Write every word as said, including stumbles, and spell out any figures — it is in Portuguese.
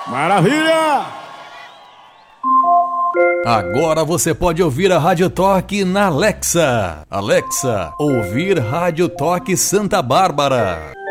Maravilha! Agora você pode ouvir a Rádio Toque na Alexa. Alexa, ouvir Rádio Toque Santa Bárbara.